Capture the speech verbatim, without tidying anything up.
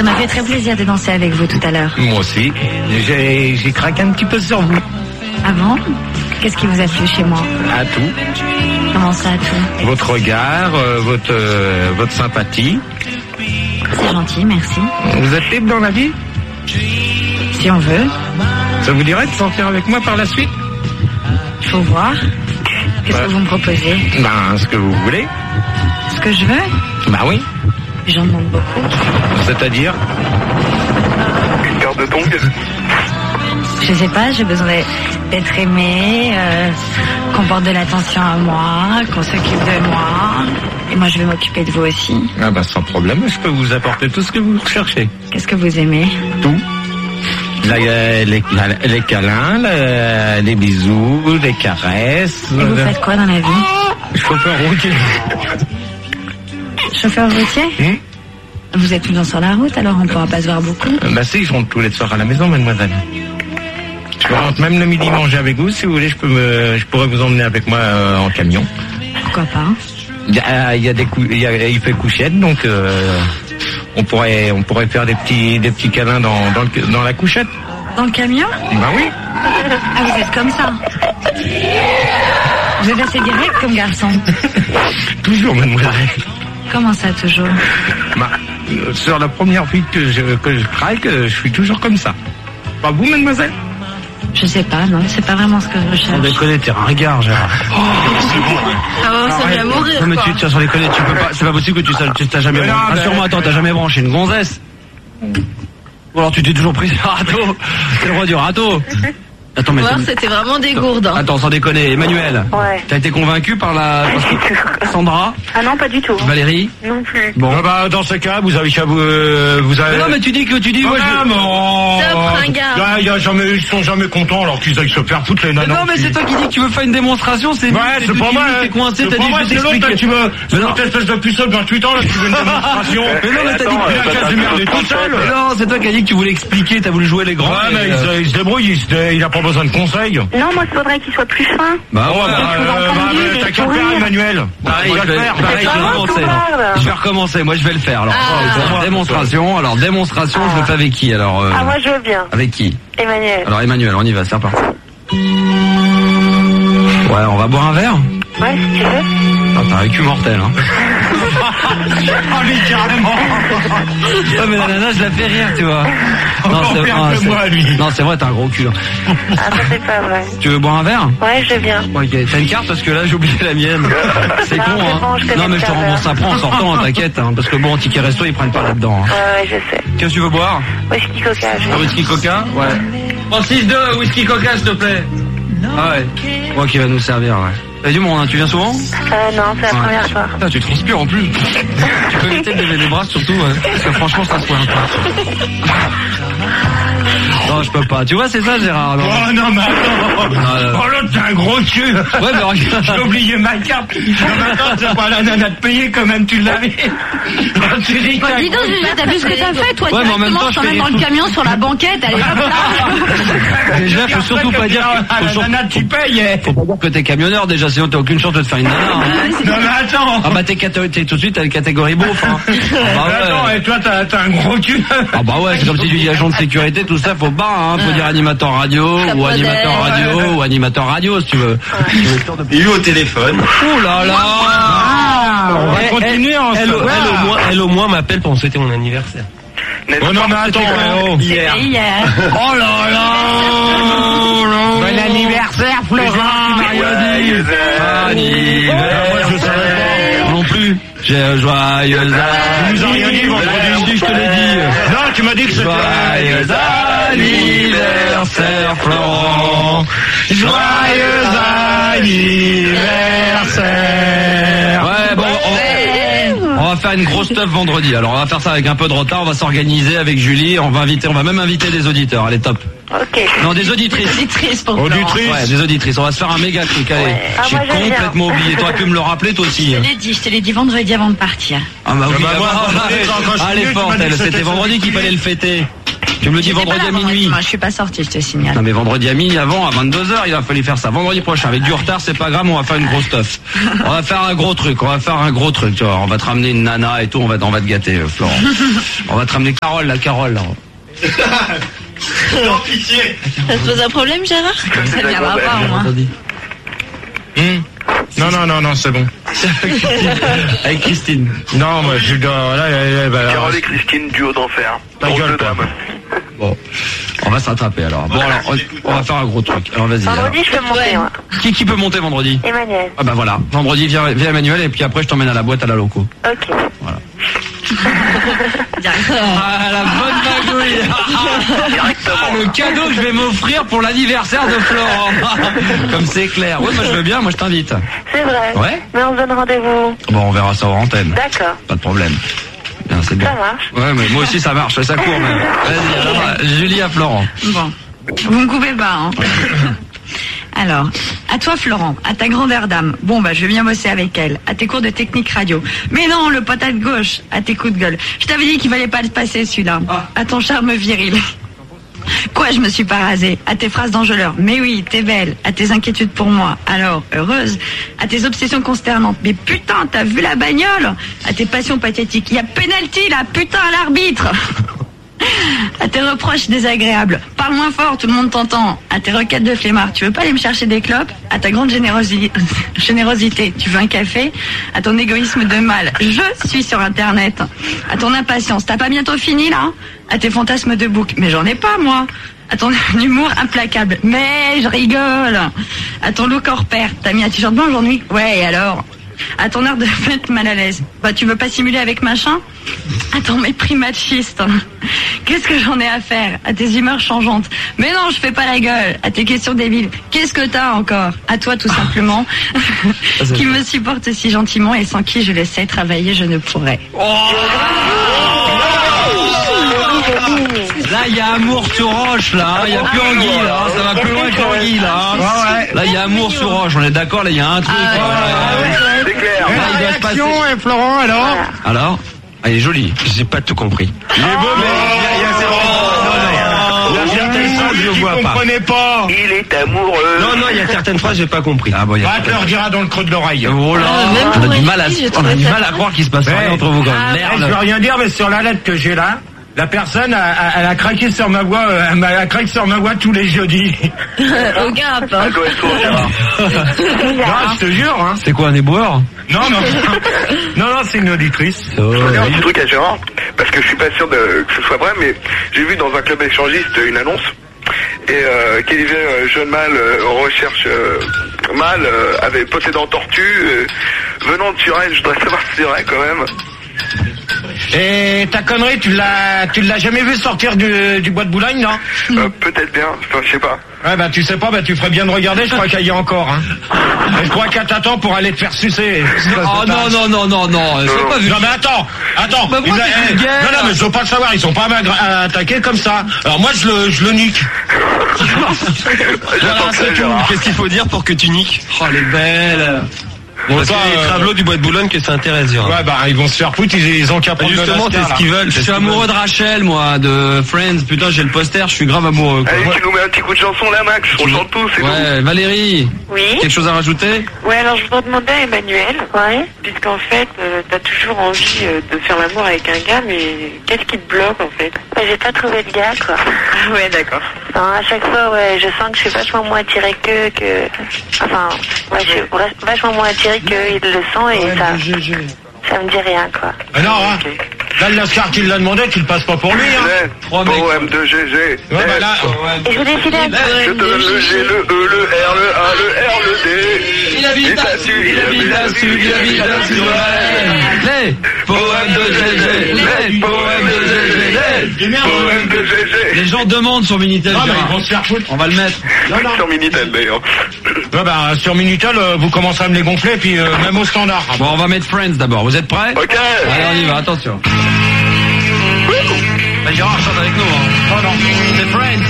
Ça m'a fait très plaisir de danser avec vous tout à l'heure. Moi aussi. J'ai, j'ai craqué un petit peu sur vous. Ah bon? Qu'est-ce qui vous a plu chez moi? À tout. Comment ça, à tout? Votre regard, euh, votre, euh, votre sympathie. C'est gentil, merci. Vous êtes libre dans la vie? Si on veut. Ça vous dirait de sortir avec moi par la suite? Il faut voir. Qu'est-ce Ouais. que vous me proposez? Ben, ce que vous voulez. Ce que je veux? Ben oui. J'en demande beaucoup. C'est-à-dire? Une carte de tongue. Je sais pas, j'ai besoin d'être aimé, euh, qu'on porte de l'attention à moi, qu'on s'occupe de moi. Et moi, je vais m'occuper de vous aussi. Ah ben, sans problème, je peux vous apporter tout ce que vous cherchez. Qu'est-ce que vous aimez? Tout. La- les, les, les câlins, la- les bisous, les caresses. Et vous faites quoi dans la vie? Chauffeur routier. Chauffeur routier? Hum Vous êtes tout le temps sur la route, alors on pourra pas se voir beaucoup. Euh, Bah si, je rentre tous les soirs à la maison, mademoiselle. Je rentre même le midi manger avec vous, si vous voulez, je peux me, je pourrais vous emmener avec moi euh, en camion. Pourquoi pas? Il y a, il y a des cou- il, y a, il fait couchette, donc euh, on pourrait, on pourrait faire des petits, des petits câlins dans, dans, le, dans la couchette. Dans le camion? Bah oui. Ah, vous êtes comme ça. Vous êtes assez direct comme garçon. Toujours, mademoiselle. Comment ça, toujours? Bah, euh, sur la première fille que je, que je craque, euh, je suis toujours comme ça. Pas vous, mademoiselle? Je sais pas, non, c'est pas vraiment ce que je Sans recherche. déconner, t'es ringard, Gérard. Ah ouais, ça va mourir, Non mais quoi. tu tiens sur les conneries, tu peux pas, c'est pas possible que tu tu t'as jamais Mais non, branché. mais- Rassure-moi, attends, t'as jamais branché une gonzesse? Ou alors tu t'es toujours pris un râteau? C'est le roi du râteau. Attends, mais Voir, t'as- c'était vraiment des gourdes. hein. attends, sans déconner, Emmanuel. Ouais. T'as été convaincu par la parce que- Sandra, Ah non, pas du tout. Valérie? Non plus. Bon. Ah bah, dans ce cas, vous avez qu'à vous, euh, vous avez. Mais non, mais tu dis que tu dis, Ah, moi je. mais oh, Top ringard. y a- y a jamais, ils sont jamais contents alors qu'ils aillent se faire foutre les Mais nanas. non, mais c'est toi qui dis que tu veux faire une démonstration, c'est. Ouais, c'est tout pas qui moi. dit, T'es coincé, C'est t'as pas dit moi, je vais c'est l'autre, là, t'expliquer. tu veux. Mais C'est non. l'autre espèce de puceau de vingt-huit ans, là, tu veux une démonstration. Mais non, mais t'as dit Il a que. qu'à se démerder tout seul. Mais non, c'est toi qui as dit que tu voulais expliquer, t'as voulu jouer les grands. Ouais, mais et, il euh, se- il se débrouille, il, se- il a pas besoin de conseils. Non, moi, il faudrait qu'il soit plus fin. Bah Oh, ouais, bah, je vous euh, entends bah, mieux, bah, des t'as qu'à le sourires. faire, Emmanuel. Pareil, On va je le vais, faire. pareil, je vais vraiment recommencer. tout parle. Je vais recommencer. Moi, je vais le faire. Alors, Ah. Alors, démonstration. Alors, démonstration. Je le fais avec qui alors euh, Ah, moi, je veux bien. Avec qui? Emmanuel. Alors, Emmanuel, on y va. C'est reparti. Ouais, on va boire un verre. Ouais, si tu veux. Ah, t'as un cul mortel, hein. Ah, mais carrément. Ouais, mais la nana, je la fais rire, tu vois. Encore c'est pire ah, que c'est- moi, lui. Non, c'est vrai, t'as un gros cul. hein. Ah, ça, c'est pas vrai. Tu veux boire un verre? Ouais, je veux bien. Ok, t'as une carte parce que là j'ai oublié la mienne. C'est Non, con, c'est hein. bon, je connais Non, mais je te le serveur. rembourse après en sortant, hein, t'inquiète, hein, parce que bon, ticket resto ils prennent pas là-dedans. hein. Ouais, ouais, je sais. Qu'est-ce que tu veux boire? Whisky coca, je Un whisky coca? Ouais. Prends six deux whisky coca s'il te plaît. Ah ouais. Bon, qui va nous servir, ouais. T'as du monde, hein, tu viens souvent? Euh, non, c'est la Ouais. première fois. Putain, tu transpires en plus. Tu peux éviter de lever les bras surtout, ouais. Parce que franchement ça se voit un peu. Non, je peux pas. Tu vois, c'est ça, Gérard. Non. Oh non, mais attends. euh. Oh l'autre, t'as un gros cul. Ouais, mais regarde. J'ai oublié ma carte. Non, mais attends, c'est pas la nana de payer quand même, tu l'avais. Oh, tu dis que Bah, t'as dis donc, un gros- Julia, t'as vu ce que t'as fait, toi? Ouais, mais en même directement, temps, je je t'emmène fais dans des le trucs. camion sur la banquette, allez, hop là. Déjà, faut surtout pas dire Ah, faut la surtout- nana, tu payes. eh. faut pas dire que t'es camionneur déjà, sinon t'as aucune chance de te faire une nana. hein. Non, mais attends. Ah bah t'es, caté- t'es tout de suite à la catégorie beauf. Hein. Ah bah Mais attends, ouais. et toi, t'as t'as un gros cul. Ah bah ouais, c'est comme si tu dis agent de sécurité, tout ça, faut pas, hein. Faut dire animateur radio, Ça ou peut animateur être. radio, ou animateur radio, si tu veux. Il est au téléphone. Oh là là. On va Elle- continuer elle, ensemble. elle, elle, au moins, elle au moins m'appelle pour me souhaiter mon anniversaire. Oh non, mais attends, oh. Hier. C'était hier. Oh là là. Bon anniversaire, Florent. Joyeux anniversaire. je savais Non plus. J'ai joyeux Tu nous as rien dit vendredi. Si, je te l'ai dit. Non, tu m'as dit que c'était... Joyeux anniversaire, Florent. Joyeux anniversaire. Ouais, bon, on, on va faire une grosse stuff vendredi. Alors, on va faire ça avec un peu de retard. On va s'organiser avec Julie. On va inviter, on va même inviter des auditeurs. Allez, top. Ok. Non, des auditrices. Auditrice pour Auditrice. Ouais, des auditrices. On va se faire un méga truc. Allez. Ouais. Ah, J'ai moi, j'aime bien. complètement oublié. T'aurais pu me le rappeler, toi aussi. Je te l'ai dit, je te l'ai dit vendredi avant de partir. Ah bah oui, bah, ah, moi, bah, vendredi, ah, quand- quand je suis elle est venu, tu forte, m'as dit elle. que C'était c'était vendredi qu'il fallait le fêter. Tu me le dis J'étais vendredi pas là à minuit. Moi, je suis pas sortie, je te signale. Non mais vendredi à minuit avant, à vingt-deux heures, il va falloir faire ça. Vendredi prochain, avec du retard, c'est pas grave, on va faire une grosse stuff. On va faire un gros truc, on va faire un gros truc, tu vois. On va te ramener une nana et tout, on va, on va te gâter, euh, Florent. On va te ramener Carole, la Carole, là. Non, pitié. Ça te pose un problème, Gérard? Ça ne viendra pas, au moins. Hum. Non, non, non, non, c'est bon. Avec Christine. Non, moi, je dois, là, là, là, bah, Carole et Christine, duo d'enfer. Ta Drôle gueule, de toi. dame. Bon, on va s'attraper alors. Bon alors, on, on va faire un gros truc. Alors vas-y. alors. Vendredi, je peux monter, moi. Qui qui peut monter vendredi? Emmanuel. Ah bah voilà. Vendredi, viens, viens Emmanuel et puis après je t'emmène à la boîte à la loco. Ok. Voilà. Directement. Ah la bonne magouille. Directement. Ah, le cadeau que je vais m'offrir pour l'anniversaire de Florent. Comme c'est clair. Oui, moi je veux bien, moi je t'invite. C'est vrai. Ouais. Mais on se donne rendez-vous. Bon, on verra ça en antenne. D'accord. Pas de problème. Bien, c'est bien. Ça marche. Ouais, mais moi aussi ça marche, ça court même. Vas-y, alors, Julie à Florent. Bon, vous me coupez pas, hein. Alors, à toi Florent, à ta grandeur d'âme, bon bah je vais bien bosser avec elle, à tes cours de technique radio. Mais non, le pote à gauche, à tes coups de gueule. Je t'avais dit qu'il fallait pas le passer celui-là. À ton charme viril. Quoi, je me suis pas rasée? À tes phrases d'enjôleur. Mais oui, t'es belle. À tes inquiétudes pour moi. Alors, heureuse. À tes obsessions consternantes. Mais putain, t'as vu la bagnole? À tes passions pathétiques. Il y a penalty là, putain, à l'arbitre. À tes reproches désagréables. Parle moins fort, tout le monde t'entend. À tes requêtes de flemmard. Tu veux pas aller me chercher des clopes? À ta grande générosi- générosité. Tu veux un café? À ton égoïsme de mal. Je suis sur Internet. À ton impatience. T'as pas bientôt fini là? À tes fantasmes de bouc. Mais j'en ai pas moi. À ton humour implacable. Mais je rigole. À ton look hors pair. T'as mis un t-shirt blanc aujourd'hui? Ouais, et alors? À ton air de mettre mal à l'aise. Bah, tu veux pas simuler avec machin? À ton mépris machiste. Qu'est-ce que j'en ai à faire? À tes humeurs changeantes. Mais non, je fais pas la gueule. À tes questions débiles. Qu'est-ce que t'as encore? À toi, tout simplement. Qui me supporte si gentiment et sans qui je le sais travailler, je ne pourrais. Là, il y a amour sur roche, là. Il y a plus anguille, là. Ça va plus loin qu'anguille, là. Là, il y a amour sur roche. On est d'accord, là, il y a un truc. Ah, ouais, ouais. C'est clair. Là, il doit se passer. réaction, hein, Florent, alors? Alors? Ah, il est joli. J'ai pas tout compris. Il est beau, mais il y a, il y a certaines certaines phrases que tu comprenais pas. Il est amoureux. Non, non, il y a certaines phrases j'ai pas compris. Ah bon, il y a... Va te le redira dans le creux de l'oreille. Oh là, Ah, même on pour a du une mal à, fille, j'ai on a trouvé du ça mal à croire qu'il se passe Ouais. rien entre vous, quand Ah, même. Eh, je Merde. veux rien dire, mais sur la lettre que j'ai là, la personne, a, a- elle a craqué sur ma voix, euh, elle m'a craqué sur ma voix tous les jeudis. Aucun rapport. Ça doit être sourire. Non, je te jure, hein. C'est quoi, un éboueur? Non, non. Non, non, c'est une auditrice. Je veux dire un petit truc à Gérard, parce que je suis pas sûr de, que ce soit vrai, mais j'ai vu dans un club échangiste une annonce et euh, qui disait euh, jeune mâle euh, recherche euh, mâle euh, avait possédant tortue euh, venant de Suresnes. Je voudrais savoir si c'est vrai quand même. Et ta connerie, tu l'as, tu l'as jamais vu sortir du, du bois de Boulogne, non? Euh, Peut-être bien, enfin je sais pas. Ouais, bah tu sais pas, bah tu ferais bien de regarder, je crois qu'il y a encore, hein. Et je crois qu'elle t'attend pour aller te faire sucer. Oh non, non, non, non, non, c'est pas vu. Non mais attends, attends. Bah, pourquoi Ils- tu eh, te guerres non non mais je veux pas le savoir, ils sont pas à attaquer comme ça. Alors moi je le je le nique. J'attends que ça, Gérard. Qu'est-ce qu'il faut dire pour que tu niques? Oh, les belles. Bon, Parce c'est que, les euh, travelots du bois de Boulogne que ça intéresse, Gérard. Ouais bah ils vont se faire foutre, ils, ils ont qu'à prendre Justement, le c'est ce qu'ils veulent. Je suis amoureux de Rachel, moi, de Friends. Putain, j'ai le poster, je suis grave amoureux, quoi. Allez, tu nous mets un petit coup de chanson là, Max. On chante tous, c'est tout. Ouais, Valérie, Oui. quelque chose à rajouter? Ouais, alors je voudrais demander à Emmanuel. Ouais. Puisqu'en fait, euh, t'as toujours envie euh, de faire l'amour avec un gars, mais qu'est-ce qui te bloque en fait? Ouais, j'ai pas trouvé de gars, quoi. Ah ouais, d'accord. Non, à chaque fois, ouais, je sens que je suis vachement moins attirée qu'eux, que... Enfin, ouais, je suis vra- vachement moins attirée qu'eux, ils le sont, et ça... Ça me dit rien, quoi. Ah non, hein. Là le Lascar qui l'a demandé, tu le passes pas pour lui, hein. Ouais, Trois mecs. poème de G G. Ouais bah là. Et je voulais filer un Je te donne le G, le E, le R, le A, le R, le D. Il habite là-dessus, il habite là-dessus, il habite là-dessus. Les poèmes de G G, les poèmes de G G, les Poème de G G. Les gens demandent sur Minitel, Non mais Gérard. ils vont se faire foutre. On va le mettre. Sur Minitel d'ailleurs. Ouais bah sur Minitel, euh, vous commencerez à me les gonfler, puis euh, même au standard. Bon, on va mettre Friends d'abord. Vous êtes prêts? Ok. Allez, on y va, attention. Bah, Gérard chante avec nous, hein. Oh non. C'est Friends.